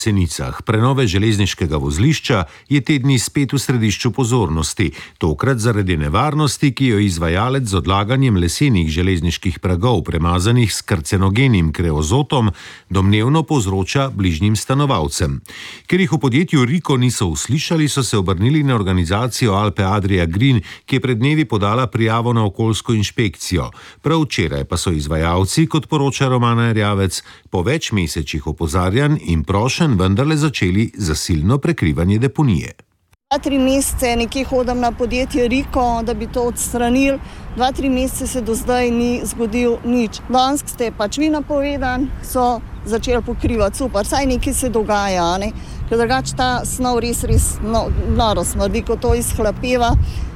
Jesenicah. Prenove železniškega vozlišča je te dni spet v središču pozornosti, tokrat zaradi nevarnosti, ki jo izvajalec z odlaganjem lesenih železniških pragov, premazanih s karcenogenim kreozotom, domnevno povzroča bližnjim stanovalcem. Ker jih v podjetju Riko niso uslišali, so se obrnili na organizacijo Alpe Adria Green, ki je pred dnevi podala prijavo na okoljsko inšpekcijo. Prav včeraj pa so izvajalci, kot poroča Romana Erjavec, po več mesečih opozarjanj in prošenj vendarle začeli zasilno prekrivanje deponije. 2-3 mesece nekje hodim na podjetje Riko, da bi to odstranili. 2-3 mesece se do zdaj ni zgodil nič. Danes ste pač vi napovedan, so začeli pokrivati. Super, saj nekaj se dogaja, ne? Ker drugače ta snov res noro smrdi, ko to izhlapeva.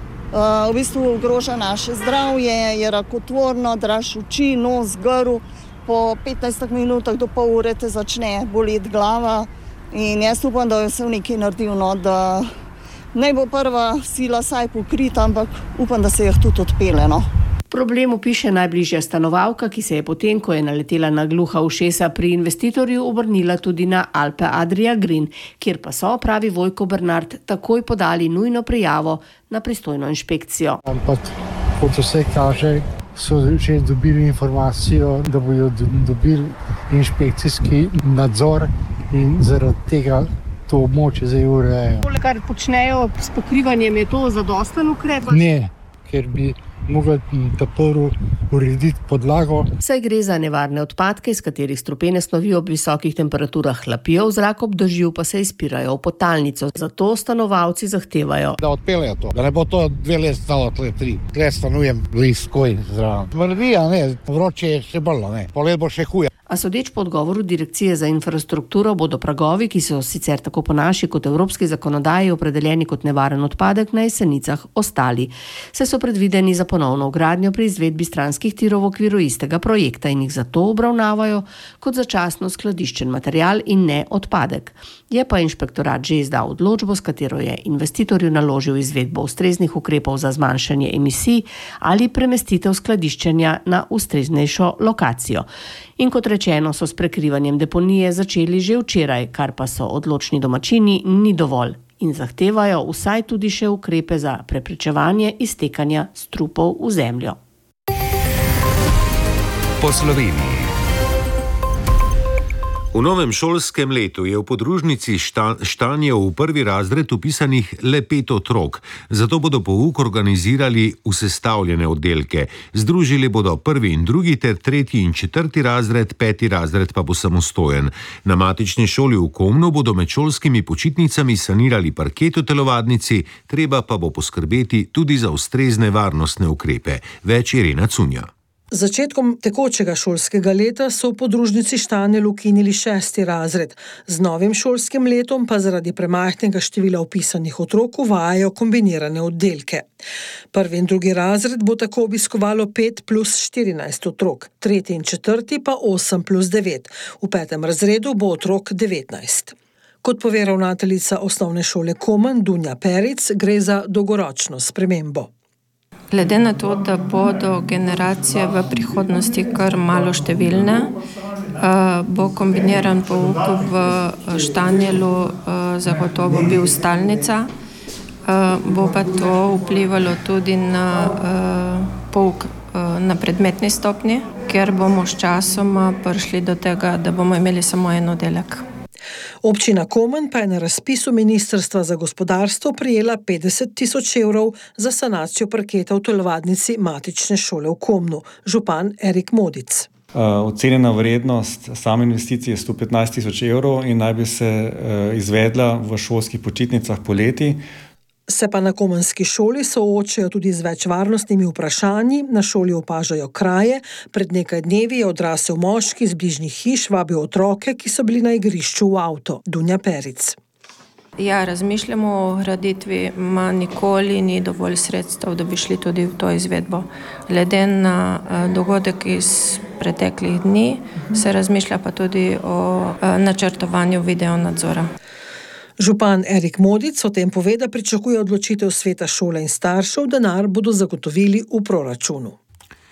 V bistvu ogroža naše zdravje, je rakotvorno, draž oči, nos, grl. Po 15 minutah do pol ure te začne boleti glava in jaz upam, da je vse nekaj naredil, da ne bo prva sila saj pokrita, ampak upam, da se jih tudi odpele. Problem opiše najbližja stanovalka, ki se je potem, ko je naletela na gluha ušesa pri investitorju, obrnila tudi na Alpe Adria Green, kjer pa so, pravi Vojko Bernard, takoj podali nujno prijavo na pristojno inšpekcijo. Ampak, kot vse kaže, so že dobili informacijo, da bodo dobili inšpekcijski nadzor in zaradi tega to območje zdaj urejajo. Kar počnejo s pokrivanjem, je to zadosten ukrep? Ne, ker bi mogli prvo urediti podlago. Saj gre za nevarne odpadke, iz katerih strupene snovi ob visokih temperaturah hlapijo v zrak, ob dežju pa se izpirajo v podtalnico. Zato stanovalci zahtevajo, da odpeljejo to, da ne bo to 2 let stalo, 3. Tle stanujem blisko in zraven. Smrdi, vroče je še bolj, poleti bo še huje. A sodeč po odgovoru Direkcije za infrastrukturo bodo pragovi, ki so sicer tako po naši kot evropski zakonodaji opredeljeni kot nevaren odpadek, na Jesenicah ostali. Saj so predvideni za ponovno vgradnjo pri izvedbi stranskih tirov v okviru istega projekta in jih zato obravnavajo kot začasno skladiščen material in ne odpadek. Je pa inšpektorat že izdal odločbo, s katero je investitorju naložil izvedbo ustreznih ukrepov za zmanjšanje emisij ali premestitev skladiščenja na ustreznejšo lokacijo. In kot rečeno, so s prekrivanjem deponije začeli že včeraj, kar pa so odločni domačini ni dovolj in zahtevajo vsaj tudi še ukrepe za preprečevanje iztekanja strupov v zemljo. Po Sloveniji. V novem šolskem letu je v podružnici Štanjev v prvi razred vpisanih le 5 otrok, zato bodo pouk organizirali v sestavljene oddelke. Združili bodo 1. in 2. ter 3. in 4. razred, 5. razred pa bo samostojen. Na matični šoli v Komnu bodo med šolskimi počitnicami sanirali parket v telovadnici, treba pa bo poskrbeti tudi za ustrezne varnostne ukrepe. Več Irena Cunja. Z začetkom tekočega šolskega leta so v podružnici Štanjel ukinili 6. razred. Z novim šolskim letom pa zaradi premajhnega števila vpisanih otrok uvajajo kombinirane oddelke. 1. in 2. razred bo tako obiskovalo 5 plus 14 otrok, 3. in 4. pa 8 plus 9. V 5. razredu bo otrok 19. Kot pove ravnateljica osnovne šole Komen Dunja Peric, gre za dolgoročno spremembo. Glede na to, da bodo generacije v prihodnosti kar malo številne, bo kombiniran pouk v Štanjelu zagotovo bil stalnica, bo pa to vplivalo tudi na pouk na predmetni stopnji, ker bomo s časoma prišli do tega, da bomo imeli samo en oddelek. Občina Komen pa je na razpisu Ministrstva za gospodarstvo prejela 50 000 evrov za sanacijo parketa v telovadnici matične šole v Komnu. Župan Erik Modic. Ocenjena vrednost same investicije je 115 000 evrov in naj bi se izvedla v šolskih počitnicah poleti. Se pa na komenski šoli soočajo tudi z več varnostnimi vprašanji, na šoli opažajo kraje. Pred nekaj dnevi je odrasel moški iz bližnjih hiš vabil otroke, ki so bili na igrišču v avto. Dunja Peric. Ja, razmišljamo o graditvi, nikoli ni dovolj sredstev, da bi šli tudi v to izvedbo. Glede na dogodek iz preteklih dni se razmišlja pa tudi o načrtovanju videonadzora. Župan Erik Modic o tem pove, da pričakuje odločitev sveta šole in staršev, denar bodo zagotovili v proračunu.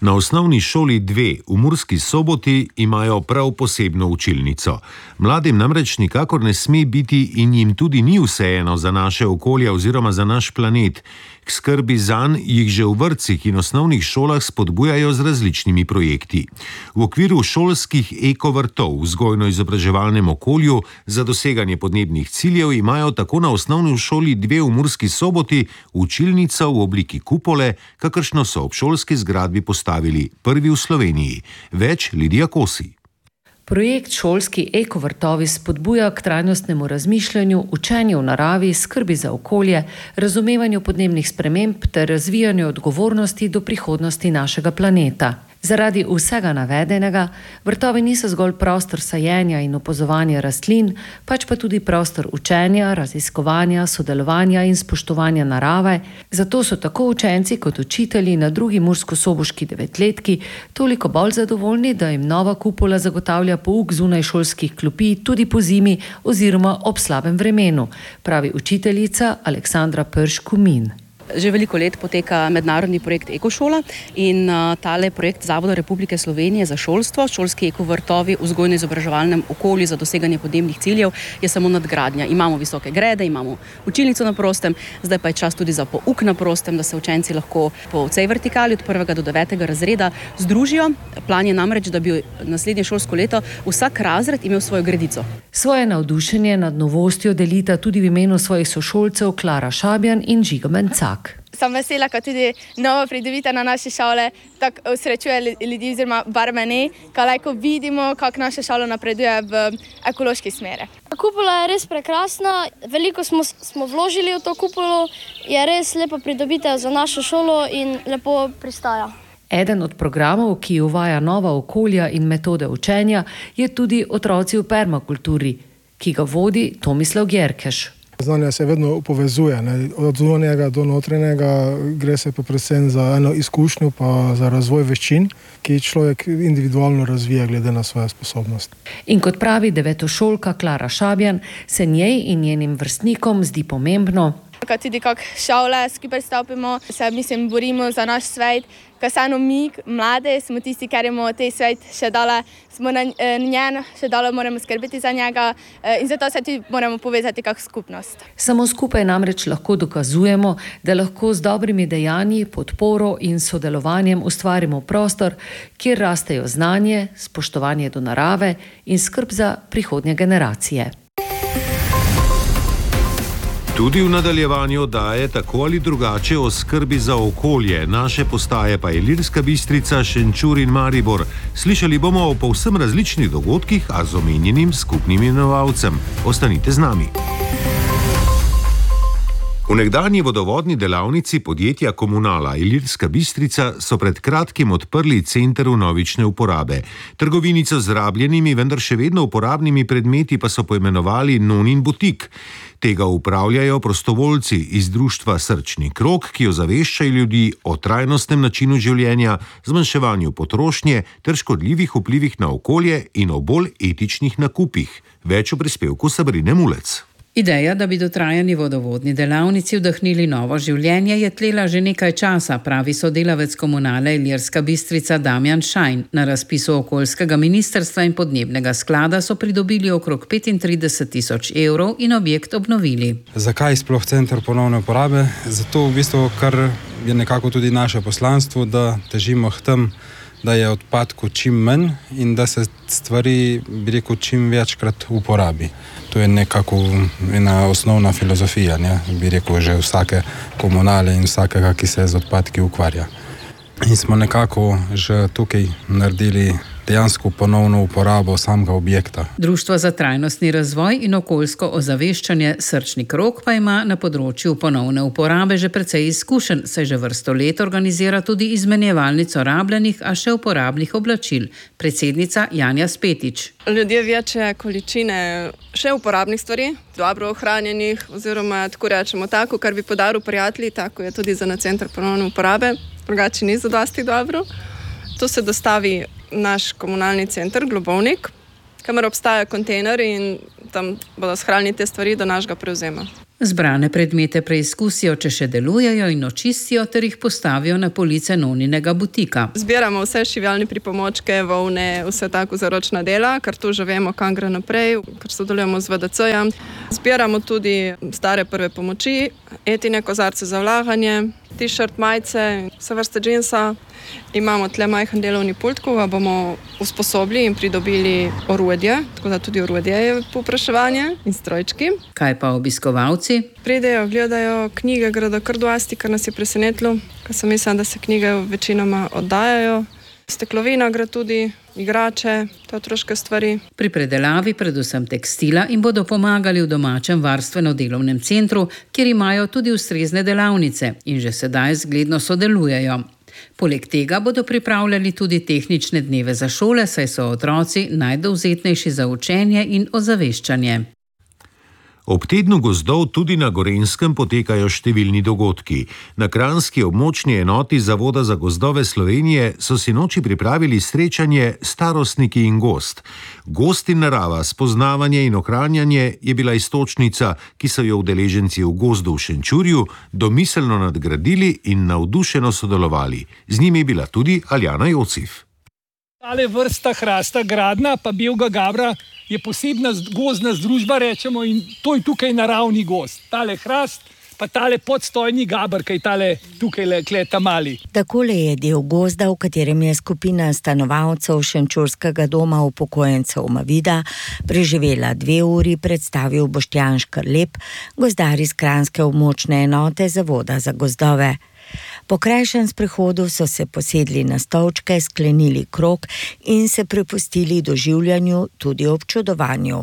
Na osnovni šoli 2 v Murski Soboti imajo prav posebno učilnico. Mladim namreč nikakor ne sme biti in jim tudi ni vseeno za naše okolje oziroma za naš planet. K skrbi zanj jih že v vrtcih in osnovnih šolah spodbujajo z različnimi projekti. V okviru šolskih ekovrtov v vzgojno-izobraževalnem okolju za doseganje podnebnih ciljev imajo tako na osnovni šoli 2 v Murski Soboti učilnico v obliki kupole, kakršno so ob šolski zgradbi postavili prvi v Sloveniji. Več Lidija Kosi. Projekt Šolski ekovrtovi spodbuja k trajnostnemu razmišljanju, učenju v naravi, skrbi za okolje, razumevanju podnebnih sprememb ter razvijanju odgovornosti do prihodnosti našega planeta. Zaradi vsega navedenega, vrtovi niso zgolj prostor sajenja in opazovanja rastlin, pač pa tudi prostor učenja, raziskovanja, sodelovanja in spoštovanja narave, zato so tako učenci kot učitelji na drugi murskosoboški 9-letki toliko bolj zadovoljni, da jim nova kupola zagotavlja pouk zunaj šolskih klopi tudi po zimi oziroma ob slabem vremenu, pravi učiteljica Aleksandra Prš-Kumin. Že veliko let poteka mednarodni projekt Ekošola in tale projekt Zavoda Republike Slovenije za šolstvo, šolski ekovrtovi v vzgojno-izobraževalnem okolju za doseganje podnebnih ciljev je samo nadgradnja. Imamo visoke grede, imamo učilnico na prostem, zdaj pa je čas tudi za pouk na prostem, da se učenci lahko po vsej vertikali od 1. do 9. razreda združijo. Plan je namreč, da bi naslednje šolsko leto vsak razred imel svojo gredico. Svoje navdušenje nad novostjo delita tudi v imenu svojih sošolcev Klara Šabjan in Žiga Mencak. Sem vesela, ko tudi novo pridobite na naše šole, tako srečuje ljudi oziroma barmene, ko vidimo, kako naša šola napreduje v ekološki smeri. Kupola je res prekrasna, veliko smo vložili v to kupolo, je res lepa pridobitev za našo šolo in lepo pristaja. Eden od programov, ki uvaja nova okolja in metode učenja, je tudi Otroci v permakulturi, ki ga vodi Tomislav Gjerkeš. Znanje se vedno povezuje, ne? Od zunanjega do notranjega, gre se pa predvsem za eno izkušnjo pa za razvoj veščin, ki človek individualno razvija glede na svoje sposobnosti. In kot pravi devetošolka Klara Šabjan, se njej in njenim vrstnikom zdi pomembno, tudi kako šole skupaj stopimo, se borimo za naš svet, ko samo mi, mlade, smo tisti, ki imamo te svet še dole, smo na njen, še dole moramo skrbeti za njega in zato se tudi moramo povezati kot skupnost. Samo skupaj namreč lahko dokazujemo, da lahko z dobrimi dejanji, podporo in sodelovanjem ustvarimo prostor, kjer rastejo znanje, spoštovanje do narave in skrb za prihodnje generacije. Tudi v nadaljevanju oddaje tako ali drugače o skrbi za okolje. Naše postaje pa je Ilirska Bistrica, Šenčur in Maribor. Slišali bomo o povsem različnih dogodkih, a z omenjenim skupnim imenovalcem. Ostanite z nami. V nekdanji vodovodni delavnici podjetja Komunala Ilirska Bistrica so pred kratkim odprli center vnovične uporabe. Trgovinico z rabljenimi, vendar še vedno uporabnimi predmeti pa so poimenovali Nonin butik. Tega upravljajo prostovoljci iz društva Srčni krog, ki ozaveščajo ljudi o trajnostnem načinu življenja, zmanjševanju potrošnje ter škodljivih vplivih na okolje in o bolj etičnih nakupih. Več v prispevku Sabrine Mulec. Ideja, da bi dotrajani vodovodni delavnici vdahnili novo življenje, je tlela že nekaj časa, pravi sodelavec Komunale Ilirska Bistrica Damjan Šajn. Na razpisu okoljskega ministrstva in podnebnega sklada so pridobili okrog 35.000 evrov in objekt obnovili. Zakaj sploh center ponovne uporabe? Zato v bistvu, kar je nekako tudi naše poslanstvo, da težimo k tem, da je odpadkov čim manj in da se stvari, bi rekel, čim večkrat uporabi. To je nekako ena osnovna filozofija, ne? Bi rekel, že vsake komunale in vsakega, ki se z odpadki ukvarja. In smo nekako že tukaj naredili dejansko ponovno uporabo samega objekta. Društvo za trajnostni razvoj in okoljsko ozaveščanje Srčni krog pa ima na področju ponovne uporabe že precej izkušenj, saj že vrsto let organizira tudi izmenjevalnico rabljenih, a še uporabnih oblačil. Predsednica Janja Spetič. Ljudje večje količine še uporabnih stvari, dobro ohranjenih oziroma tako rečemo tako, kar bi podaril prijatelji, tako je tudi za na center ponovne uporabe, drugače ni zadosti dobro. To se dostavi naš komunalni center Globovnik, kamor obstaja kontejner in tam bodo shranili te stvari do našega prevzema. Zbrane predmete preizkusijo, če še delujejo, in očistijo ter jih postavijo na police Noninega butika. Zbiramo vse šivalne pripomočke, volne, vse tako za ročna dela, ker tu že vemo, kam gre naprej, ker sodelujemo z VDC-jem. Zbiramo tudi stare prve pomoči, etine kozarce za vlaganje, t-shirt, majice, vse vrste džinsa. Imamo tle majhen delovni pult, ko ga bomo usposobili in pridobili orodje, tako da tudi orodje je povpraševanje in strojčki. Kaj pa obiskovalci? Pridejo, gledajo knjige, gredo kar dosti, kar nas je presenetilo, ker sem mislila, da se knjige večinoma oddajajo. Steklovina gre tudi, igrače, te otroške stvari. Pri predelavi predvsem tekstila in bodo pomagali v domačem varstveno-delovnem centru, kjer imajo tudi ustrezne delavnice in že sedaj zgledno sodelujejo. Poleg tega bodo pripravljali tudi tehnične dneve za šole, saj so otroci najdovzetnejši za učenje in ozaveščanje. Ob tednu gozdov tudi na Gorenjskem potekajo številni dogodki. Na kranjski območni enoti Zavoda za gozdove Slovenije so sinoči pripravili srečanje Starostniki in gozd. Gozd in narava, spoznavanje in ohranjanje je bila iztočnica, ki so jo udeleženci v gozdu v Šenčurju domiselno nadgradili in navdušeno sodelovali. Z njimi je bila tudi Aljana Jocif. Tale vrsta hrasta gradna, pa belega gabra, je posebna gozdna združba, rečemo, in to je tukaj naravni gozd. Tale hrast, pa tale podstojni gaber, kaj tale tukaj kleta mali. Takole je del gozda, v katerem je skupina stanovalcev Šenčurskega doma upokojencev Mavida preživela 2 uri, predstavil Boštjan Škrlep, gozdar iz kranjske območne enote Zavoda za gozdove. Po krajšem sprehodu so se posedli na stolčke, sklenili krog in se prepustili doživljanju, tudi občudovanju.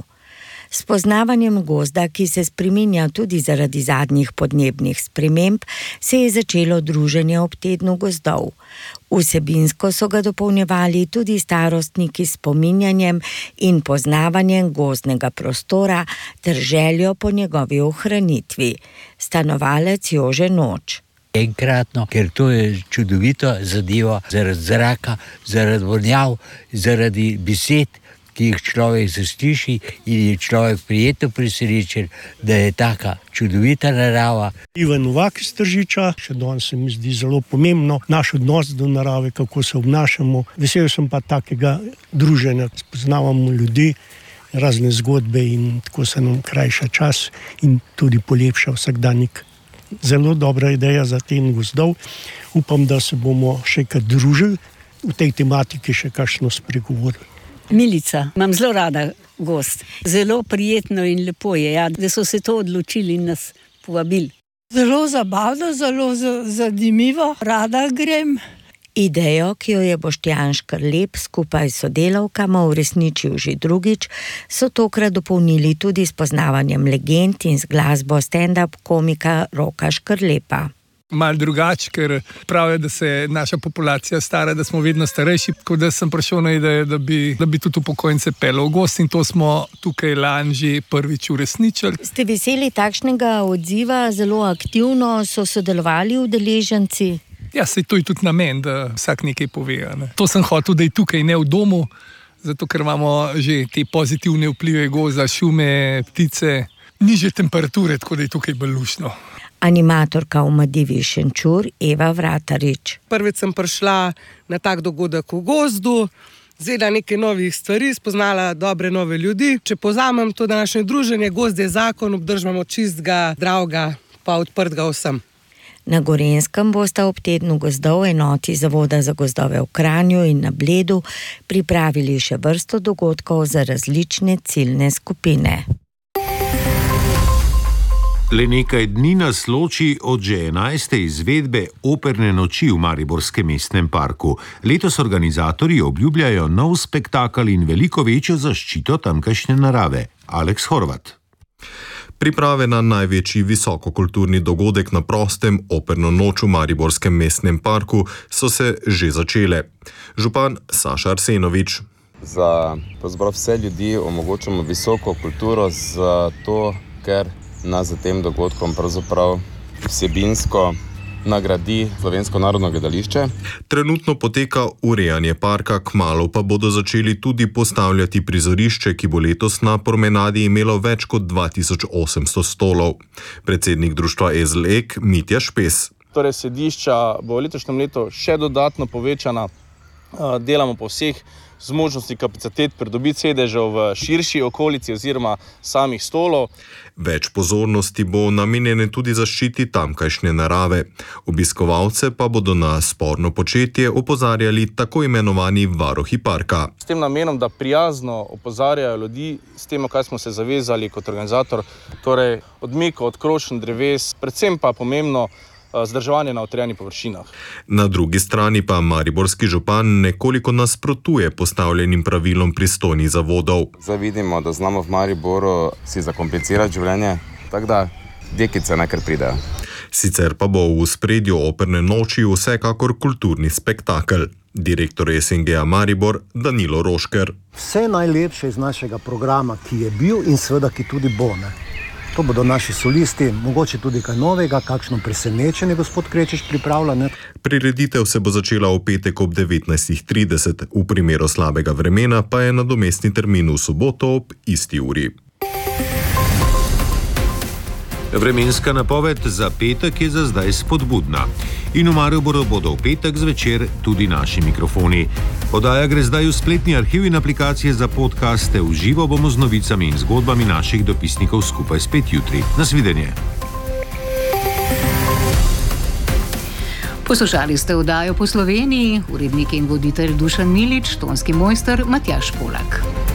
S poznavanjem gozda, ki se spreminja tudi zaradi zadnjih podnebnih sprememb, se je začelo druženje ob tednu gozdov. Vsebinsko so ga dopolnjevali tudi starostniki s spominjanjem in poznavanjem gozdnega prostora ter željo po njegovi ohranitvi. Stanovalec Jože Noč. Enkratno, ker to je čudovito zadeva zaradi zraka, zaradi vonjav, zaradi besed, ki jih človek zasliši in je človek prijetno presrečen, da je taka čudovita narava. Ivan Novak iz Tržiča, še danes se mi zdi zelo pomembno naš odnos do narave, kako se obnašamo. Vesel sem pa takega druženja, spoznavamo ljudi, razne zgodbe in tako se nam krajša čas in tudi polepša vsakdanjik. Zelo dobra ideja za ten gozdov. Upam, da se bomo še kaj družili, v tej tematiki še kakšno spregovorili. Milica, imam zelo rada gozd. Zelo prijetno in lepo je, da so se to odločili in nas povabili. Zelo zabavno, zelo zanimivo, rada grem. Idejo, ki jo je Boštjan Škrlep skupaj s sodelavkama uresničil že drugič, so tokrat dopolnili tudi s poznavanjem legend in z glasbo stand-up komika Roka Škrlepa. Mal drugače, ker pravijo, da se naša populacija stara, da smo vedno starejši, tako da sem prišel na idejo, da bi tudi upokojence peljal v gozd in to smo tukaj lani že prvič uresničili. Ste veseli takšnega odziva, zelo aktivno so sodelovali udeleženci? Ja, sej to je tudi namen, da vsak nekaj pove. Ne. To sem hotel, da je tukaj, ne v domu, zato ker imamo že te pozitivne vplive gozda, šume, ptice, nižje temperature, tako da je tukaj bolj luštno. Animatorka v Madivi Šenčur Eva Vratarič. Prvič sem prišla na tak dogodek v gozdu, vzela nekaj novih stvari, spoznala dobre nove ljudi. Če povzamem to današnje druženje, gozd je zakon, obdržamo čistega, zdravega, pa odprtega vsem. Na Gorenjskem bosta ob tednu gozdov enoti Zavoda za gozdove v Kranju in na Bledu pripravili še vrsto dogodkov za različne ciljne skupine. Le nekaj dni nas loči od že 11. izvedbe operne noči v Mariborskem mestnem parku. Letos organizatorji obljubljajo nov spektakel in veliko večjo zaščito tamkajšnje narave. Aleks Horvat. Priprave na največji visokokulturni dogodek na prostem, operno noč v Mariborskem mestnem parku, so se že začele. Župan Saša Arsenovič. Za vse ljudi omogočamo visoko kulturo, zato ker nas za tem dogodkom pravzaprav vsebinsko nagradi Slovensko narodno gledališče. Trenutno poteka urejanje parka, kmalu pa bodo začeli tudi postavljati prizorišče, ki bo letos na promenadi imelo več kot 2800 stolov. Predsednik društva EZLEK Mitja Špes. Torej, sedišča bo v letošnjem letu še dodatno povečana. Delamo po vseh zmožnosti kapacitet pridobiti sedežev v širši okolici oziroma samih stolov. Več pozornosti bo namenjene tudi zaščiti tamkajšnje narave. Obiskovalce pa bodo na sporno početje opozarjali tako imenovani varuhi parka. S tem namenom, da prijazno opozarjajo ljudi s tem, kaj smo se zavezali kot organizator, torej odmik od krošnj dreves, predvsem pa pomembno vzdrževanje na utrjenih površinah. Na drugi strani pa mariborski župan nekoliko nasprotuje postavljenim pravilom pristojnih zavodov. Zdaj vidimo, da znamo v Mariboru si zakomplicirati življenje, tako da dekice nekaj pridejo. Sicer pa bo v ospredju operne noči vsekakor kulturni spektakel. Direktor SNG-a Maribor Danilo Rošker. Vse najlepše iz našega programa, ki je bil in seveda ki tudi bo. To bodo naši solisti, mogoče tudi kaj novega, kakšno presenečenje gospod Krečič pripravlja. Prireditev se bo začela v petek ob 19:30, v primeru slabega vremena pa je nadomestni termin v soboto ob isti uri. Vremenska napoved za petek je za zdaj spodbudna. In v Mariboru bodo v petek zvečer tudi naši mikrofoni. Oddaja gre zdaj v spletni arhiv in aplikacije za podcaste. V živo bomo z novicami in zgodbami naših dopisnikov skupaj spet jutri. Nasvidenje. Poslušali ste oddajo Po Sloveniji, urednik in voditelj Dušan Milič, tonski mojster Matjaž Polak.